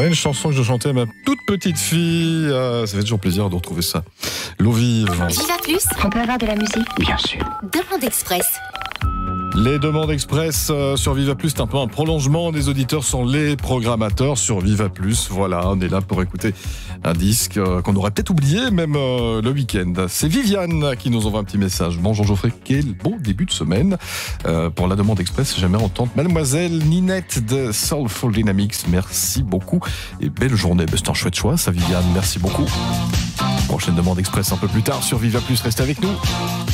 Ouais, une chanson que je chantais à ma toute petite fille. Ça fait toujours plaisir de retrouver ça. L'eau vive. Viva Plus, On peut avoir de la musique? Bien sûr. demande express. Les demandes express sur Viva Plus, c'est un peu un prolongement des auditeurs sont les programmateurs sur Viva Plus. Voilà, on est là pour écouter un disque qu'on aurait peut-être oublié même le week-end. C'est Viviane qui nous envoie un petit message. Bonjour Geoffrey, quel beau début de semaine. Pour la demande express, j'aimerais entendre Mademoiselle Ninette de Soulful Dynamics. Merci beaucoup et belle journée. C'est un chouette choix ça Viviane, merci beaucoup. Prochaine demande express un peu plus tard sur Viva Plus, restez avec nous.